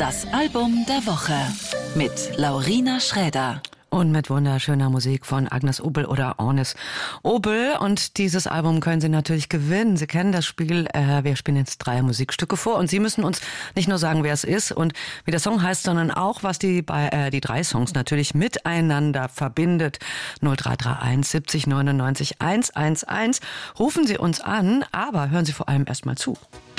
Das Album der Woche mit Laurina Schräder. Und mit wunderschöner Musik von Agnes Obel oder Ornis Obel. Und dieses Album können Sie natürlich gewinnen. Sie kennen das Spiel. Wir spielen jetzt 3 Musikstücke vor. Und Sie müssen uns nicht nur sagen, wer es ist und wie der Song heißt, sondern auch, was die 3 Songs natürlich miteinander verbindet. 0331 70 99 111. Rufen Sie uns an, aber hören Sie vor allem erstmal zu.